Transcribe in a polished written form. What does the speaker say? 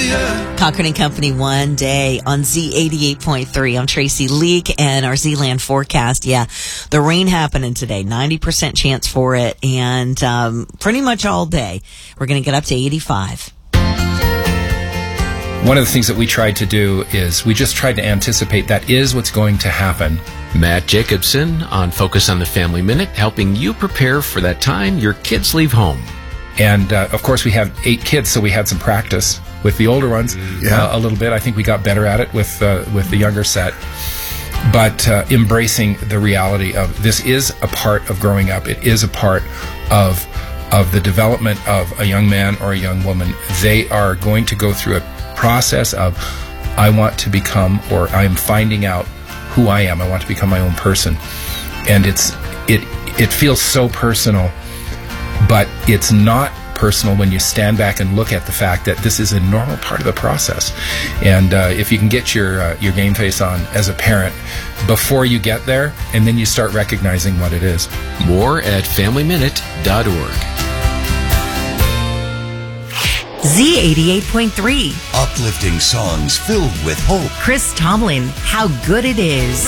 Cochran and Company one day on Z88.3. I'm Tracy Leak and our Z-Land forecast. Yeah, the rain happening today, 90% chance for it, and pretty much all day. We're going to get up to 85. One of the things that we tried to do is we just tried to anticipate that is what's going to happen. Matt Jacobson on Focus on the Family Minute, helping you prepare for that time your kids leave home. And, of course, we have 8 kids, so we had some practice with the older ones a little bit. I think we got better at it with the younger set. But embracing the reality of this is a part of growing up. It is a part of the development of a young man or a young woman. They are going to go through a process of, I want to become, or I'm finding out who I am. I want to become my own person. And it feels so personal. But it's not personal when you stand back and look at the fact that this is a normal part of the process. And if you can get your game face on as a parent before you get there, and then you start recognizing what it is. More at FamilyMinute.org. Z88.3. Uplifting songs filled with hope. Chris Tomlin, How Good It Is.